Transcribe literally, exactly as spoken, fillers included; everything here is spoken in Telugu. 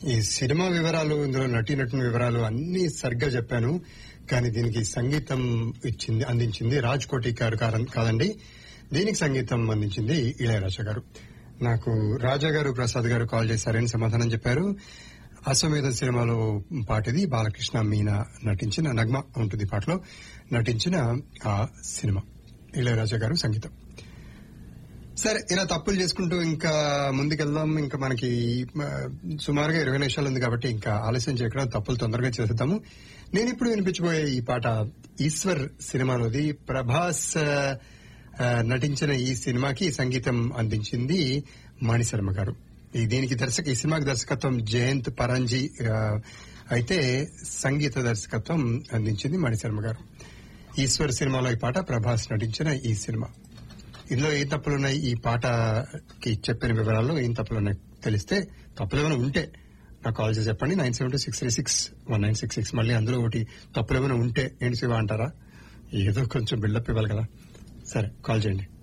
ఈ సినిమా వివరాలు, ఇందులో నటీనటుల వివరాలు అన్ని సరిగ్గా చెప్పాను. కానీ దీనికి సంగీతం ఇచ్చింది అందించింది రాజ్ కోటి గారు కాదండి. దీనికి సంగీతం అందించింది ఇళయరాజా గారు. నాకు రాజా గారు, ప్రసాద్ గారు కాల్ చేశారని సమాధానం చెప్పారు. అశ్వమేధం సినిమాలో పాటిది. బాలకృష్ణ, మీనా నటించిన, నగ్మ ఉంటుంది పాటలో నటించిన ఆ సినిమా. ఇళయరాజా గారు సంగీతం. సరే, ఇలా తప్పులు చేసుకుంటూ ఇంకా ముందుకెళ్దాం. ఇంకా మనకి సుమారుగా ఇరవై నిమిషాలు ఉంది కాబట్టి ఇంకా ఆలస్యం చేయకుండా తప్పులు తొందరగా చేసేద్దాము. నేను ఇప్పుడు వినిపించబోయే ఈ పాట ఈశ్వర్ సినిమాలోది. ప్రభాస్ నటించిన ఈ సినిమాకి సంగీతం అందించింది మణిశర్మ గారు. దీనికి దర్శక ఈ సినిమాకి దర్శకత్వం జయంత్ పరంజీ అయితే సంగీత దర్శకత్వం అందించింది మణిశర్మ గారు. ఈశ్వర్ సినిమాలో ఈ పాట ప్రభాస్ నటించిన ఈ సినిమా. ఇందులో ఏం తప్పులున్నాయి, ఈ పాటకి చెప్పిన వివరాల్లో ఏం తప్పులున్నాయి తెలిస్తే, తప్పులు ఏమైనా ఉంటే నాకు కాల్ చేసి చెప్పండి. Nine seven two six three six one nine six six మళ్ళీ అందులో ఒకటి తప్పులు ఏమైనా ఉంటే ఏంటి శివ అంటారా? ఏదో కొంచెం బిల్డప్ ఇవ్వాలి కదా. సరే, కాల్ చేయండి.